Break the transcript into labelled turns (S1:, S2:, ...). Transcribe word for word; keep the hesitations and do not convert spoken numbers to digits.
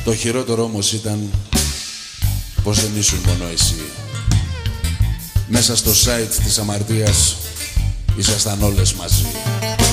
S1: Το χειρότερο όμως ήταν πως δεν ήσουν μόνο εσύ. Μέσα στο site της αμαρτίας ήσασταν όλες μαζί.